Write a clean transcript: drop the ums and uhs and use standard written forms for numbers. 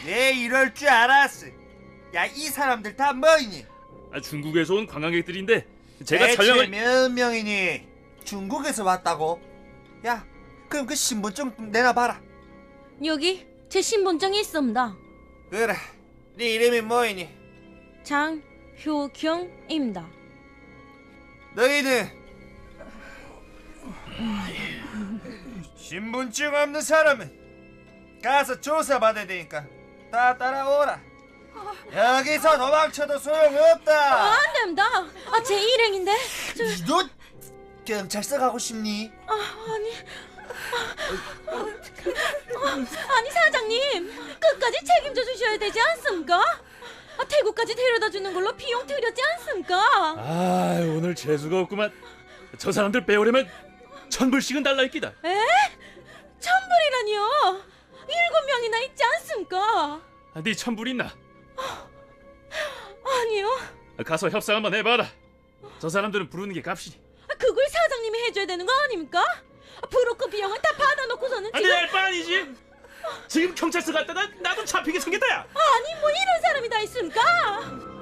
내 이럴 줄 알았어. 야, 이 사람들 다 뭐이니? 중국에서 온 관광객들인데 제가 대체 촬영을... 몇 명이니? 중국에서 왔다고? 야, 그럼 그 신분증 내놔봐라. 여기 제 신분증이 있습니다. 그래, 네 이름이 뭐이니? 장효경입니다. 너희들 신분증 없는 사람은 가서 조사받아야 되니까 다 따라오라. 여기서 도망쳐도 소용없다. 안 됩니다. 제 일행인데. 너 경찰서 가고 싶니? 아니 사장님, 끝까지 책임져 주셔야 되지 않습니까? 태국까지 데려다 주는 걸로 비용 들였지 않습니까? 오늘 재수가 없구만. 저 사람들 빼오려면 1,000불씩은 달라 있기다. 에? 1,000불이라니요? 7명이나 있지 않습니까? 네 1,000불 있나? 아니요. 가서 협상 한번 해봐라. 저 사람들은 부르는 게 값이니. 그걸 사장님이 해줘야 되는 거 아닙니까? 브로커 비용은 다 받아놓고서는 지금... 네 알 바 아니지? 지금 경찰서 갔다가 나도 잡히게 생겼다 야. 아니 뭐 이런 사람이 다 있습니까?